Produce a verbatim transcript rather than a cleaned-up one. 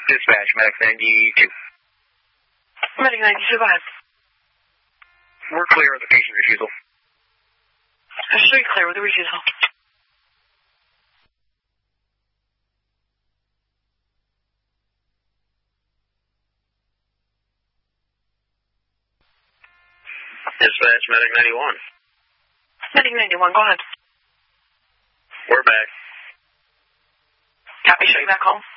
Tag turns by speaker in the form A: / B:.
A: Dispatch, Medic ninety-two.
B: Medic ninety-two, go ahead.
A: We're clear with the patient refusal.
B: I should be clear with the refusal.
A: Dispatch, Medic ninety-one.
B: Medic ninety-one, go ahead.
A: We're back.
B: Copy, show you back home.